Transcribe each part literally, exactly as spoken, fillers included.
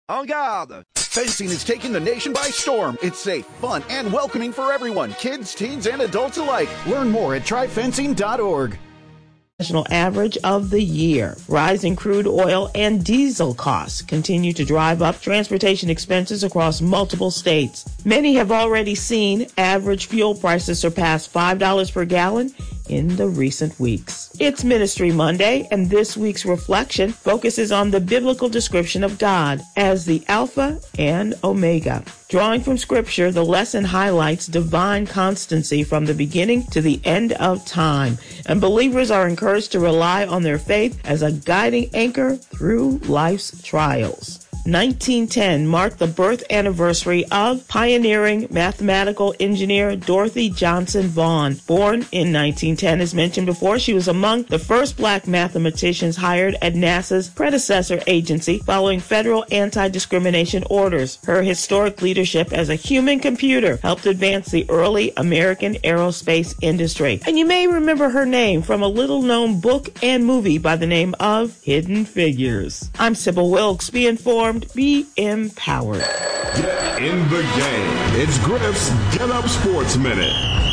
En garde! Fencing is taking the nation by storm. It's safe, fun, and welcoming for everyone, kids, teens, and adults alike. Learn more at try fencing dot org. National average of the year. Rising crude oil and diesel costs continue to drive up transportation expenses across multiple states. Many have already seen average fuel prices surpass five dollars per gallon in the recent weeks. It's Ministry Monday, and this week's reflection focuses on the biblical description of God as the Alpha and Omega. Drawing from Scripture, the lesson highlights divine constancy from the beginning to the end of time, and believers are encouraged to rely on their faith as a guiding anchor through life's trials. nineteen ten marked the birth anniversary of pioneering mathematical engineer Dorothy Johnson Vaughan. Born in nineteen ten, as mentioned before, she was among the first black mathematicians hired at NASA's predecessor agency following federal anti-discrimination orders. Her historic leadership as a human computer helped advance the early American aerospace industry. And you may remember her name from a little-known book and movie by the name of Hidden Figures. I'm Sybil Wilkes. Be informed, be empowered. Get in the game. It's Griff's Get Up Sports Minute.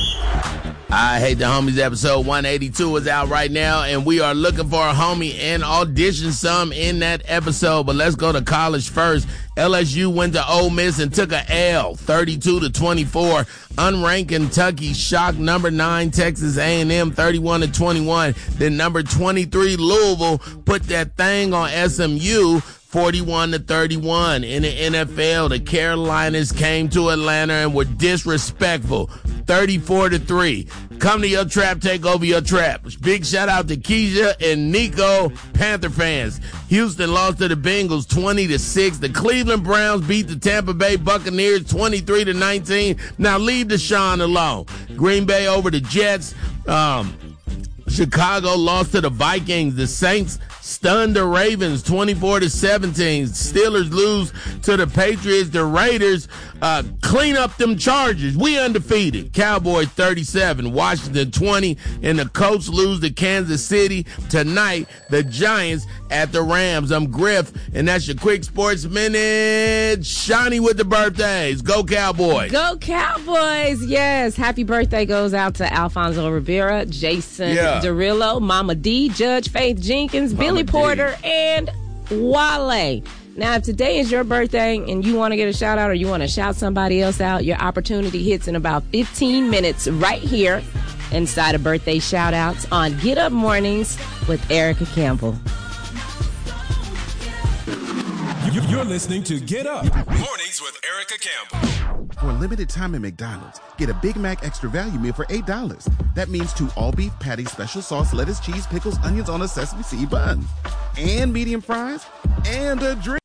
I Hate the Homies episode one eighty-two is out right now, and we are looking for a homie and audition some in that episode. But let's go to college first. L S U went to Ole Miss and took a L, thirty-two to twenty-four. Unranked Kentucky shocked number nine Texas A and M, thirty-one to twenty-one. Then number twenty-three Louisville put that thing on S M U, forty-one to thirty-one. In the N F L, the Carolinas came to Atlanta and were disrespectful, thirty-four to three. Come to your trap, take over your trap. Big shout out to Keisha and Nico, Panther fans. Houston lost to the Bengals twenty to six. The Cleveland Browns beat the Tampa Bay Buccaneers twenty-three to nineteen. Now leave Deshaun alone. Green Bay over the Jets. Um, Chicago lost to the Vikings. The Saints stunned the Ravens twenty-four to seventeen. Steelers lose to the Patriots. The Raiders uh, clean up them Chargers. We undefeated. Cowboys thirty-seven, Washington twenty, and the Colts lose to Kansas City. Tonight, the Giants at the Rams. I'm Griff, and that's your quick sports minute. Shawnee with the birthdays. Go Cowboys. Go Cowboys. Yes. Happy birthday goes out to Alfonso Rivera, Jason Yeah. Derulo, Mama D, Judge Faith Jenkins, Mama Billy D. Porter, and Wale. Now, if today is your birthday and you want to get a shout out or you want to shout somebody else out, your opportunity hits in about fifteen minutes right here inside of Birthday Shout Outs on Get Up Mornings with Erica Campbell. You're listening to Get Up Mornings with Erica Campbell. For a limited time at McDonald's, get a Big Mac Extra Value Meal for eight dollars. That means two all-beef patties, special sauce, lettuce, cheese, pickles, onions on a sesame seed bun. And medium fries. And a drink.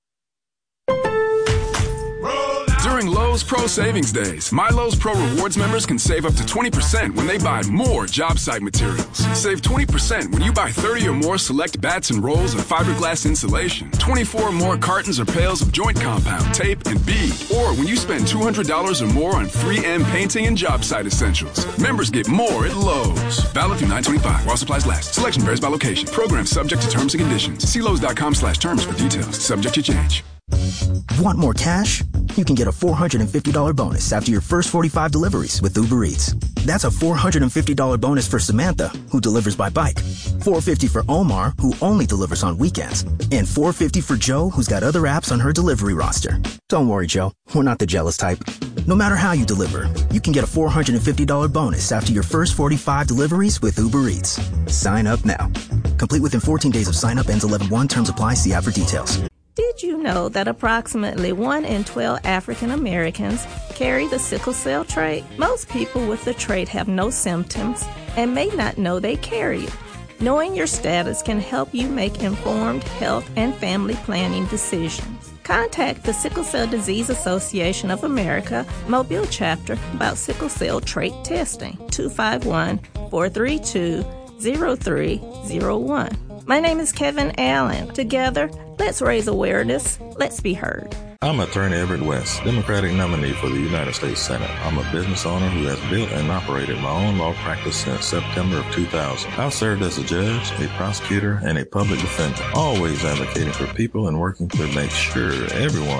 During Lowe's Pro Savings Days, My Lowe's Pro Rewards members can save up to twenty percent when they buy more job site materials. Save twenty percent when you buy thirty or more select bats and rolls of fiberglass insulation, twenty-four or more cartons or pails of joint compound, tape, and bead. Or when you spend two hundred dollars or more on three M painting and job site essentials. Members get more at Lowe's. Valid through nine twenty-five while supplies last. Selection varies by location. Program subject to terms and conditions. See Lowe's.com slash terms for details. Subject to change. Want more cash? You can get a four hundred fifty dollars bonus after your first forty-five deliveries with Uber Eats. That's a four hundred fifty dollars bonus for Samantha, who delivers by bike, four hundred fifty dollars for Omar, who only delivers on weekends, and four hundred fifty dollars for Joe, who's got other apps on her delivery roster. Don't worry, Joe. We're not the jealous type. No matter how you deliver, you can get a four hundred fifty dollars bonus after your first forty-five deliveries with Uber Eats. Sign up now. Complete within fourteen days of sign up, ends eleven one. Terms apply. See app for details. Did you know that approximately one in twelve African Americans carry the sickle cell trait? Most people with the trait have no symptoms and may not know they carry it. Knowing your status can help you make informed health and family planning decisions. Contact the Sickle Cell Disease Association of America Mobile Chapter about sickle cell trait testing. two five one, four three two, zero three zero one. My name is Kevin Allen. Together, let's raise awareness. Let's be heard. I'm Attorney Everett West, Democratic nominee for the United States Senate. I'm a business owner who has built and operated my own law practice since September of two thousand. I've served as a judge, a prosecutor, and a public defender, always advocating for people and working to make sure everyone